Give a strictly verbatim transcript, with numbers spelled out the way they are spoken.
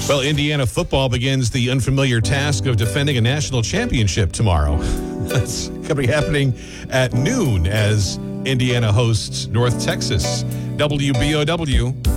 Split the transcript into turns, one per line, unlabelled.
Well, Indiana football begins the unfamiliar task of defending a national championship tomorrow. That's going to be happening at noon as Indiana hosts North Texas. W B O W